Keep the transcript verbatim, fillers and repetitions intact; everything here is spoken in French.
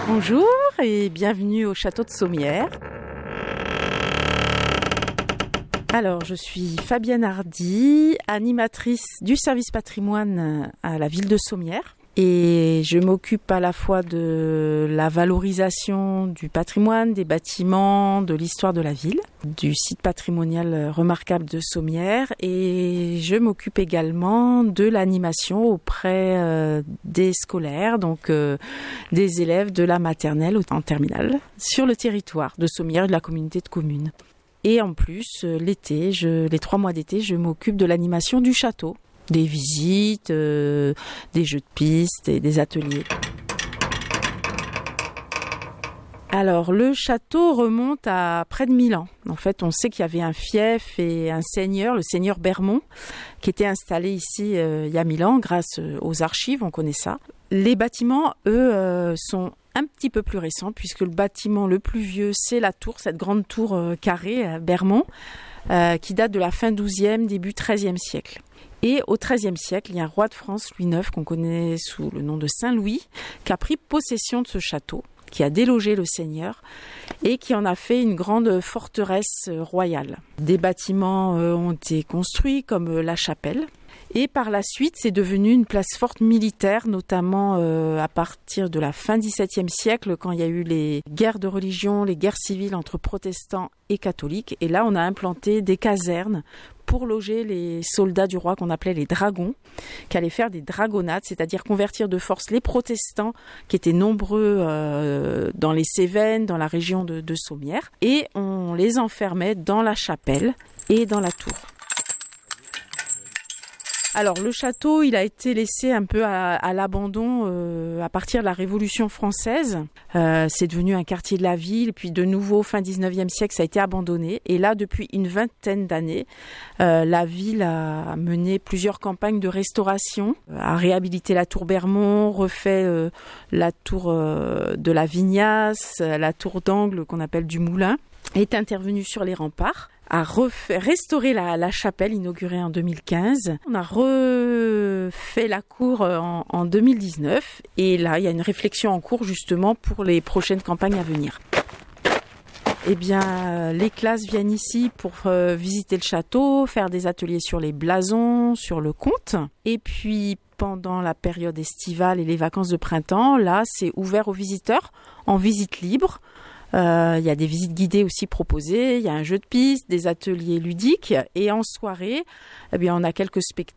Bonjour et bienvenue au château de Sommières. Alors, je suis Fabienne Hardy, animatrice du service patrimoine à la ville de Sommières. Et je m'occupe à la fois de la valorisation du patrimoine, des bâtiments, de l'histoire de la ville, du site patrimonial remarquable de Sommières. Et je m'occupe également de l'animation auprès euh, des scolaires, donc euh, des élèves de la maternelle en terminale, sur le territoire de Sommières et de la communauté de communes. Et en plus, l'été, je, les trois mois d'été, je m'occupe de l'animation du château. Des visites, euh, des jeux de piste et des ateliers. Alors, le château remonte à près de mille ans. En fait, on sait qu'il y avait un fief et un seigneur, le seigneur Bermond, qui était installé ici euh, il y a mille ans grâce aux archives, on connaît ça. Les bâtiments, eux, euh, sont un petit peu plus récents puisque le bâtiment le plus vieux, c'est la tour, cette grande tour euh, carrée à Bermond, euh, qui date de la fin douzième, début treizième siècle. Et au treizième siècle, il y a un roi de France, Louis neuf, qu'on connaît sous le nom de Saint-Louis, qui a pris possession de ce château, qui a délogé le seigneur et qui en a fait une grande forteresse royale. Des bâtiments ont été construits comme la chapelle. Et par la suite, c'est devenu une place forte militaire, notamment euh, à partir de la fin dix-septième siècle, quand il y a eu les guerres de religion, les guerres civiles entre protestants et catholiques. Et là, on a implanté des casernes pour loger les soldats du roi qu'on appelait les dragons, qui allaient faire des dragonnades, c'est-à-dire convertir de force les protestants qui étaient nombreux euh, dans les Cévennes, dans la région de, de Sommières, et on les enfermait dans la chapelle et dans la tour. Alors le château, il a été laissé un peu à, à l'abandon euh, à partir de la Révolution française. Euh, c'est devenu un quartier de la ville, puis de nouveau fin dix-neuvième siècle, ça a été abandonné. Et là, depuis une vingtaine d'années, euh, la ville a mené plusieurs campagnes de restauration, a réhabilité la tour Bermond, refait euh, la tour euh, de la Vignasse, la tour d'angle qu'on appelle du Moulin, est intervenu sur les remparts, a refait, restauré la, la chapelle inaugurée en deux mille quinze. On a refait la cour en, en deux mille dix-neuf et là, il y a une réflexion en cours justement pour les prochaines campagnes à venir. Eh bien, les classes viennent ici pour euh, visiter le château, faire des ateliers sur les blasons, sur le comte. Et puis, pendant la période estivale et les vacances de printemps, là, c'est ouvert aux visiteurs en visite libre. Euh, il y a des visites guidées aussi proposées, il y a un jeu de piste, des ateliers ludiques et en soirée, eh bien, on a quelques spectacles